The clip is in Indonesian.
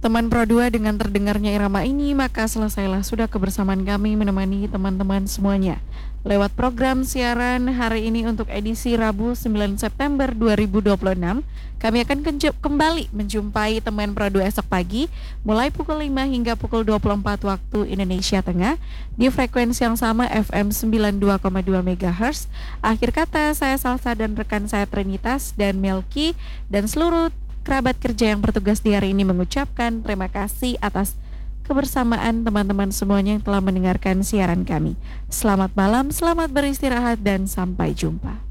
Teman Pro 2 dengan terdengarnya irama ini, maka selesailah sudah kebersamaan kami menemani teman-teman semuanya. Lewat program siaran hari ini untuk edisi Rabu 9 September 2026, kami akan kembali menjumpai teman Pro 2 esok pagi, mulai pukul 5 hingga pukul 24 waktu Indonesia Tengah, di frekuensi yang sama FM 92,2 MHz. Akhir kata, saya Salsa dan rekan saya Trinitas dan Melki dan seluruh kerabat kerja yang bertugas di hari ini mengucapkan terima kasih atas kebersamaan teman-teman semuanya yang telah mendengarkan siaran kami. Selamat malam, selamat beristirahat, dan sampai jumpa.